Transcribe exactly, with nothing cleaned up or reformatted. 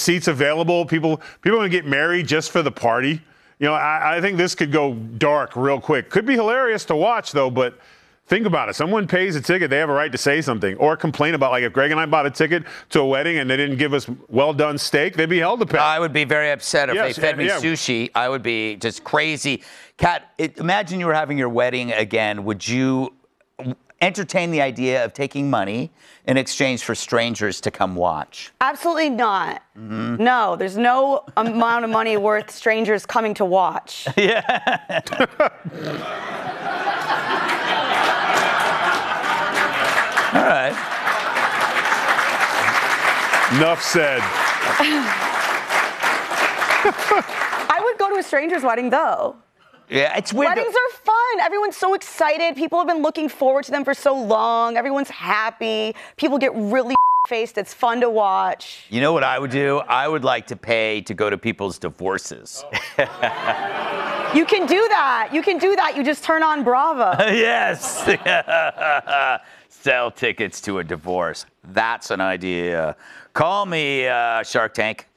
seats available. People people are going to get married just for the party. You know, I, I think this could go dark real quick. Could be hilarious to watch, though, but think about it. Someone pays a ticket, they have a right to say something or complain about, like, if Greg and I bought a ticket to a wedding and they didn't give us well-done steak, they'd be held to pay. I would be very upset if yes, they fed me yeah. sushi. I would be just crazy. Kat, it, imagine you were having your wedding again. Would you entertain the idea of taking money in exchange for strangers to come watch? Absolutely not. Mm-hmm. No, there's no amount of money worth strangers coming to watch. Yeah. All right. Enough said. I would go to a stranger's wedding, though. Yeah, it's weird. Weddings are fun. Everyone's so excited. People have been looking forward to them for so long. Everyone's happy. People get really faced. It's fun to watch. You know what I would do? I would like to pay to go to people's divorces. You can do that. You can do that. You just turn on Bravo. Yes. Sell tickets to a divorce. That's an idea. Call me, uh, Shark Tank.